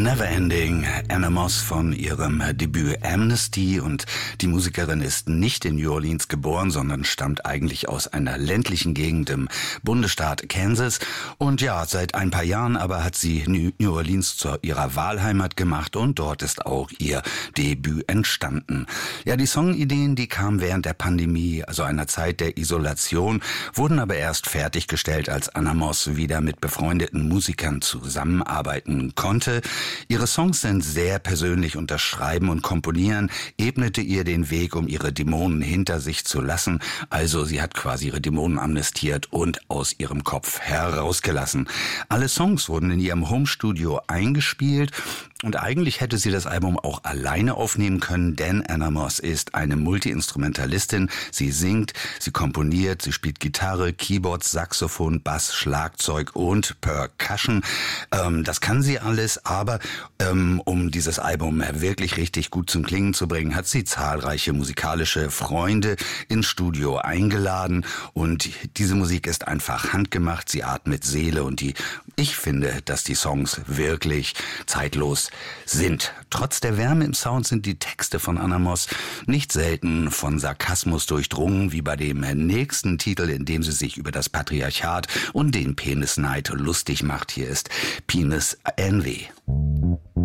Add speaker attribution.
Speaker 1: Neverending Animals von ihrem Debüt Amnesty, und die Musikerin ist nicht in New Orleans geboren, sondern stammt eigentlich aus einer ländlichen Gegend im Bundesstaat Kansas, und ja, seit ein paar Jahren aber hat sie New Orleans zu ihrer Wahlheimat gemacht und dort ist auch ihr Debüt entstanden. Ja, die Songideen, die kamen während der Pandemie, also einer Zeit der Isolation, wurden aber erst fertiggestellt, als Anna Moss wieder mit befreundeten Musikern zusammenarbeiten konnte. Ihre Songs sind sehr persönlich und das Schreiben und Komponieren ebnete ihr den Weg, um ihre Dämonen hinter sich zu lassen. Also sie hat quasi ihre Dämonen amnestiert und aus ihrem Kopf herausgelassen. Alle Songs wurden in ihrem Homestudio eingespielt. Und eigentlich hätte sie das Album auch alleine aufnehmen können, denn Anna Moss ist eine Multi-Instrumentalistin. Sie singt, sie komponiert, sie spielt Gitarre, Keyboards, Saxophon, Bass, Schlagzeug und Percussion. Das kann sie alles, aber um dieses Album wirklich richtig gut zum Klingen zu bringen, hat sie zahlreiche musikalische Freunde ins Studio eingeladen. Und diese Musik ist einfach handgemacht, sie atmet Seele und ich finde, dass die Songs wirklich zeitlos sind. Trotz der Wärme im Sound sind die Texte von Anna Moss nicht selten von Sarkasmus durchdrungen, wie bei dem nächsten Titel, in dem sie sich über das Patriarchat und den Penisneid lustig macht. Hier ist Penis Envy.